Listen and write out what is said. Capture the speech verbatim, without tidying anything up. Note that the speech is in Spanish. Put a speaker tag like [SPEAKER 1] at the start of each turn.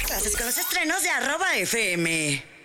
[SPEAKER 1] Clases con los estrenos de arroba F M.